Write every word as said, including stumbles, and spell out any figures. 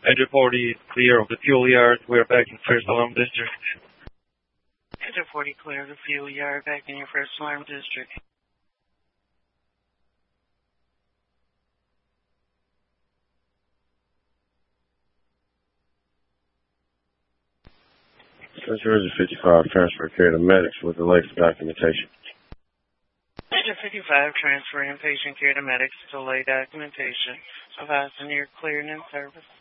Engine forty clear of the fuel yard. We're back in First Alarm District. Engine forty clear of the fuel yard, back in your First Alarm District. Engine fifty-five, transfer care to medics with the latest documentation. Engine fifty-five, transferring patient care to medics to lay documentation. Advising you're cleared in service.